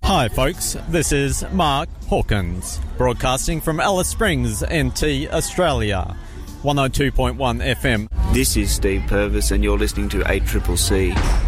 Hi folks, this is Mark Hawkins, broadcasting from Alice Springs, NT, Australia, 102.1 FM. This is Steve Purvis and you're listening to 8CCC.